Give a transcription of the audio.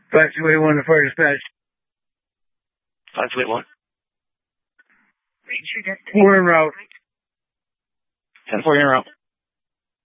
521 to fire dispatch. 521. We're en route. 10-4 en route.